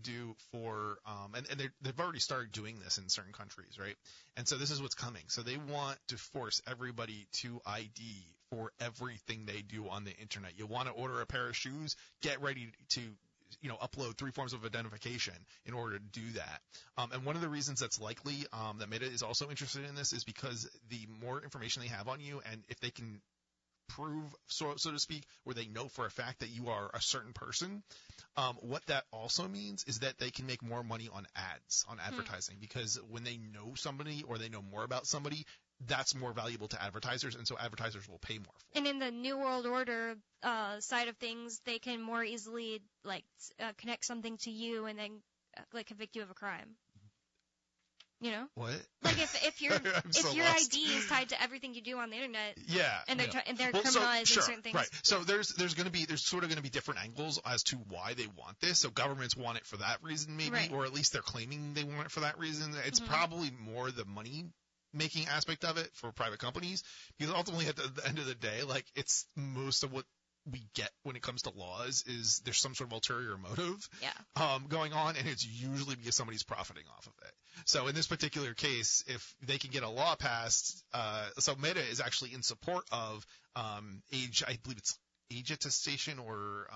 do for and they've already started doing this in certain countries, right? And so this is what's coming. So they want to force everybody to ID for everything they do on the internet. You want to order a pair of shoes, get ready to upload 3 forms of identification in order to do that. And one of the reasons that's likely that Meta is also interested in this is because the more information they have on you, and if they can prove, so to speak, where they know for a fact that you are a certain person, what that also means is that they can make more money on ads, on advertising, because when they know somebody or they know more about somebody, that's more valuable to advertisers, and so advertisers will pay more for it. And in the New World Order side of things, they can more easily connect something to you and then convict you of a crime. You know? What? Like if your ID is tied to everything you do on the internet, yeah, and they're criminalizing certain things. Right. So there's sort of going to be different angles as to why they want this. So governments want it for that reason, maybe, right. Or at least they're claiming they want it for that reason. It's probably more the money making aspect of it for private companies, because ultimately at the end of the day, it's most of what we get when it comes to laws is there's some sort of ulterior motive going on, and it's usually because somebody's profiting off of it. So in this particular case, if they can get a law passed, so Meta is actually in support of I believe it's age attestation or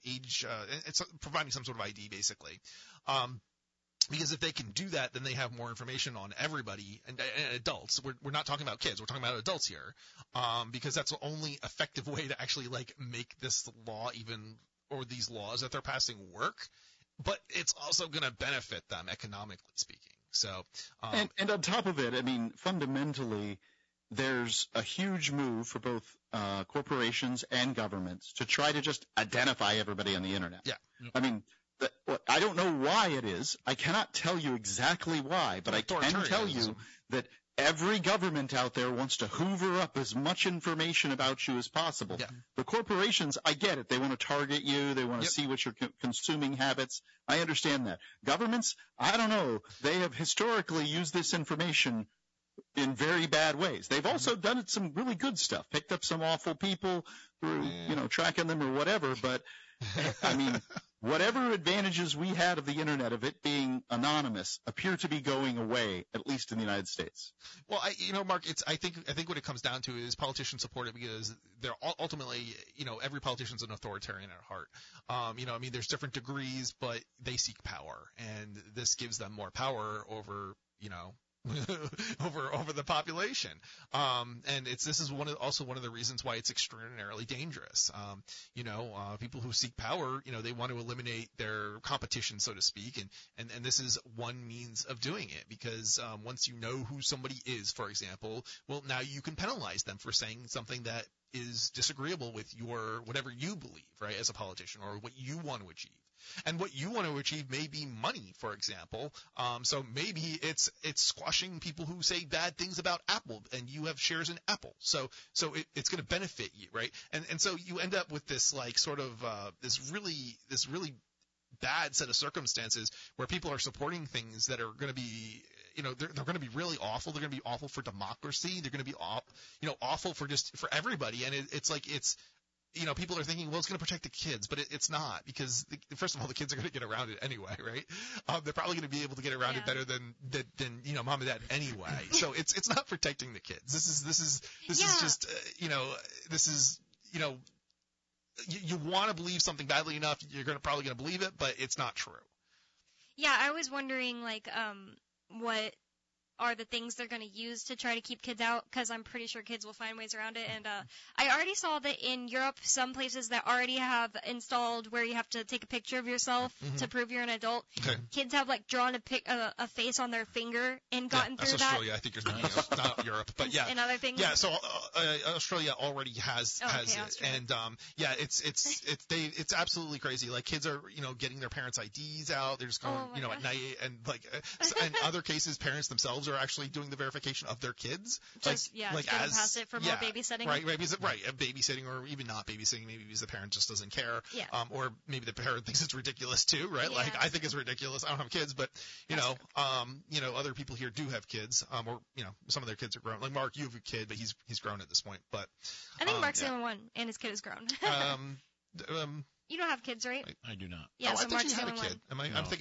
it's providing some sort of ID basically. Because if they can do that, then they have more information on everybody and adults. We're not talking about kids. We're talking about adults here, because that's the only effective way to actually make this law or these laws that they're passing work. But it's also going to benefit them economically speaking. So, and on top of it, I mean, fundamentally, there's a huge move for both corporations and governments to try to just identify everybody on the internet. Yeah. I mean. I don't know why it is. I cannot tell you exactly why, but I can tell you that every government out there wants to hoover up as much information about you as possible. Yeah. The corporations, I get it. They want to target you. They want to see what your consuming habits. I understand that. Governments, I don't know. They have historically used this information in very bad ways. They've also done some really good stuff, picked up some awful people through, tracking them or whatever, but I mean, whatever advantages we had of the internet, of it being anonymous, appear to be going away, at least in the United States. Well, Mark, I think what it comes down to is politicians support it because they're ultimately, every politician's an authoritarian at heart. There's different degrees, but they seek power, and this gives them more power over, over the population. And this is also one of the reasons why it's extraordinarily dangerous. People who seek power, they want to eliminate their competition, so to speak. And this is one means of doing it, because once you know who somebody is, for example, well, now you can penalize them for saying something that is disagreeable with whatever you believe, right, as a politician, or what you want to achieve. And what you want to achieve may be money, for example. So maybe it's squashing people who say bad things about Apple, and you have shares in Apple. So it's going to benefit you, right? And so you end up with this this really bad set of circumstances where people are supporting things that are going to be, they're going to be really awful. They're going to be awful for democracy. They're going to be awful for everybody. And it's people are thinking, well, it's going to protect the kids, but it's not, because first of all, the kids are going to get around it anyway, right? They're probably going to be able to get around it better than mom and dad anyway. So it's not protecting the kids. This is just you want to believe something badly enough, you're probably going to believe it, but it's not true. Yeah, I was wondering what are the things they're going to use to try to keep kids out, because I'm pretty sure kids will find ways around it. And I already saw that in Europe, some places that already have installed where you have to take a picture of yourself to prove you're an adult. Okay. Kids have drawn a face on their finger and gotten through that. That's Australia. I think it's not Europe, but yeah. And other things. Yeah, so Australia already has it, and it's absolutely crazy. Kids are getting their parents' IDs out. They're just going at night, and in other cases, parents themselves are actually doing the verification of their kids. Just getting past it for more babysitting. Right, babysitting, or even not babysitting, maybe because the parent just doesn't care. Yeah. Or maybe the parent thinks it's ridiculous too, right? Yeah. I think it's ridiculous. I don't have kids, but other people here do have kids, or some of their kids are grown. Like Mark, you have a kid, but he's grown at this point. But I think Mark's the only one, and his kid is grown. You don't have kids, right? I do not. Yeah, so I thought Mark's you had the a only kid. one. I'm thinking